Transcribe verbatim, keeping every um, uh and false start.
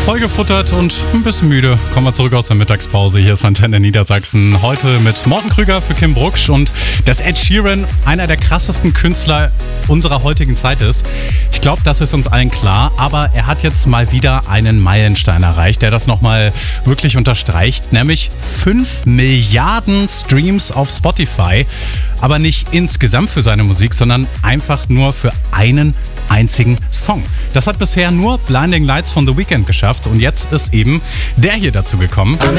Vollgefuttert und ein bisschen müde. Kommen wir zurück aus der Mittagspause. Hier ist Antenne Niedersachsen. Heute mit Morten Krüger für Kim Brucksch und dass Ed Sheeran einer der krassesten Künstler unserer heutigen Zeit ist. Ich glaube, das ist uns allen klar, aber er hat jetzt mal wieder einen Meilenstein erreicht, der das nochmal wirklich unterstreicht, nämlich fünf Milliarden Streams auf Spotify. Aber nicht insgesamt für seine Musik, sondern einfach nur für einen einzigen Song. Das hat bisher nur Blinding Lights von The Weeknd geschafft und jetzt ist eben der hier dazu gekommen.